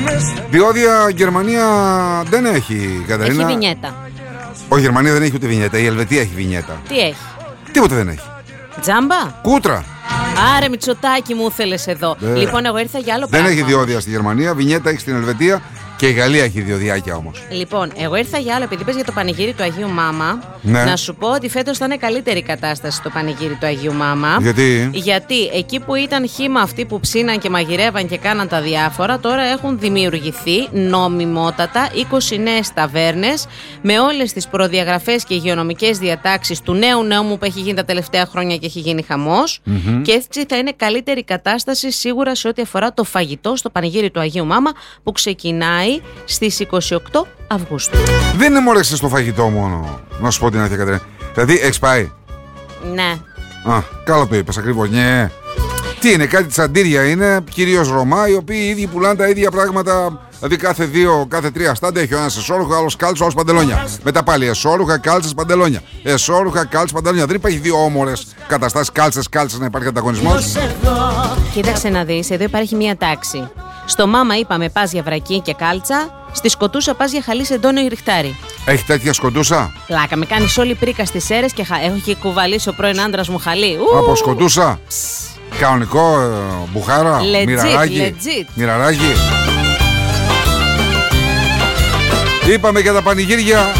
Διόδια Γερμανία δεν έχει, Καταρίνα. Έχει βινιέτα. Όχι, η Γερμανία δεν έχει ούτε βινιέτα. Η Ελβετία έχει βινιέτα. Τι έχει? Τίποτα δεν έχει. Τζάμπα. Κούτρα. Άρε Μητσοτάκη μου ήθελες εδώ. Λοιπόν, εγώ ήρθα για άλλο πράγμα. Δεν έχει διόδια στη Γερμανία, βινιέτα έχει στην Ελβετία και η Γαλλία έχει διοδιάκια όμως. Λοιπόν, εγώ ήρθα για άλλο, επειδή πες για το πανηγύρι του Αγίου Μάμα. Ναι. Να σου πω ότι φέτος θα είναι καλύτερη κατάσταση το πανηγύρι του Αγίου Μάμα. Γιατί εκεί που ήταν χύμα αυτοί που ψήναν και μαγειρεύαν και κάναν τα διάφορα, τώρα έχουν δημιουργηθεί νομιμότατα 20 νέες ταβέρνες με όλες τις προδιαγραφές και υγειονομικές διατάξεις του νέου νόμου που έχει γίνει τα τελευταία χρόνια και έχει γίνει χαμός. Και έτσι θα είναι καλύτερη κατάσταση σίγουρα σε ό,τι αφορά το φαγητό στο πανηγύρι του Αγίου Μάμα που ξεκινάει στις 28 Αυγούστου. Δεν είναι μόνο στο φαγητό μόνο, να σου πω την αλήθεια, Κατερίνα. Δηλαδή, έχεις πάει? Ναι. Α, καλά το είπες ακριβώς. Ναι. Τι είναι, κάτι τσαντήρια είναι, κυρίως Ρωμά, οι οποίοι οι ίδιοι πουλάνε τα ίδια πράγματα. Δηλαδή, κάθε 2, κάθε 3 στάντα έχει ο ένας εσώρουχα, άλλος κάλτσο, άλλος παντελόνια. Μετά πάλι εσώρουχα, κάλτσες, παντελόνια. Εσώρουχα, κάλτσες, παντελόνια. Δεν υπάρχει δύο όμορες καταστάσεις κάλτσες να υπάρχει ανταγωνισμός. Κοίταξε να δεις, εδώ υπάρχει μία τάξη. Στο Μάμα είπαμε πας για βρακί και κάλτσα, στη Σκοτούσα πας για χαλί σεντόνιο ή ριχτάρι. Έχει τέτοια Σκοτούσα? Πλάκα, με κάνεις όλη πρίκα στις Σέρρες και έχει κουβαλήσει ο πρώην άντρας μου χαλί. Από Σκοτούσα. Κανονικό, μπουχάρα, μοιραράκι. Είπαμε για τα πανηγύρια.